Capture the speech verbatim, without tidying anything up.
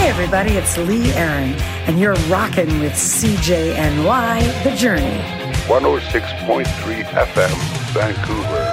Hey everybody, it's Lee Aaron, and you're rocking with C J N Y, The Journey. one oh six point three F M, Vancouver.